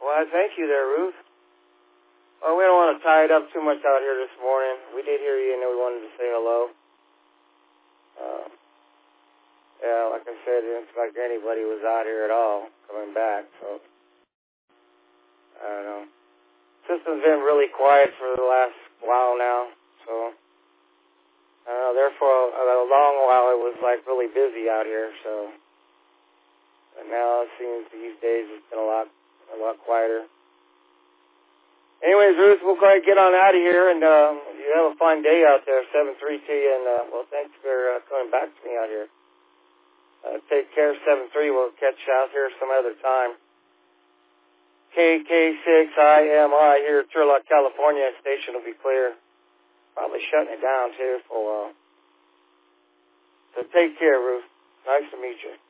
Well, thank you there, Ruth. Well, we don't want to tie it up too much out here this morning. We did hear you, and we wanted to say hello. Yeah, like I said, it didn't look like anybody was out here at all coming back, so I don't know. System's been really quiet for the last while now, so I don't know. Therefore, a long while it was like really busy out here, so but now it seems these days it's been a lot quieter. Anyways, Ruth, we'll go ahead and get on out of here, and you have a fine day out there. 7-3 to you, and well, thanks for coming back to me out here. Take care, 7-3. We'll catch you out here some other time. KK6IMI here, Turlock, California. Station will be clear. Probably shutting it down, too, for a while. So take care, Ruth. Nice to meet you.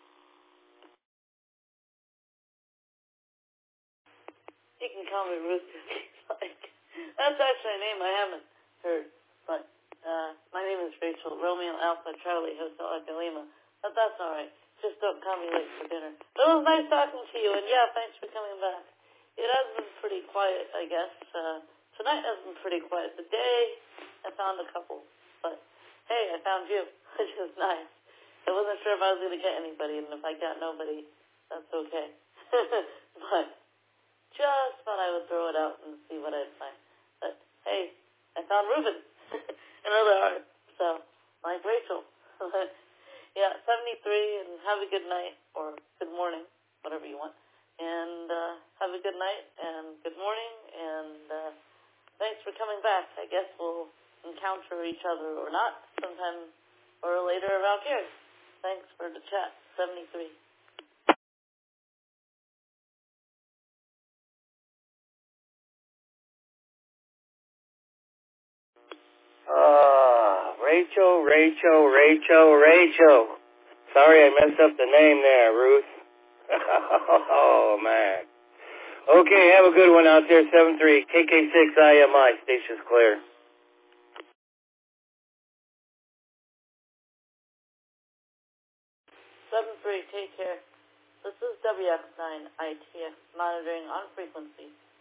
You can call me Ruth if you like. That's actually a name I haven't heard. But my name is Rachel, Romeo Alpha Charlie Hotel Echo Lima. But that's all right. Just don't call me late for dinner. But it was nice talking to you, and yeah, thanks for coming back. It has been pretty quiet, I guess. Tonight has been pretty quiet. Today, I found a couple. But, hey, I found you, which is nice. I wasn't sure if I was going to get anybody, and if I got nobody, that's okay. But just thought I would throw it out and see what I'd find. But, hey, I found Ruben. Another art. So, like Rachel. Yeah, 73, and have a good night, or good morning, whatever you want. And have a good night, and good morning, and thanks for coming back. I guess we'll encounter each other or not sometime or later around here. Thanks for the chat, 73. Rachel. Sorry I messed up the name there, Ruth. Oh, man. Okay, have a good one out there, 7-3. KK6IMI, station's clear. 7-3, take care. This is WX9 ITX monitoring on frequency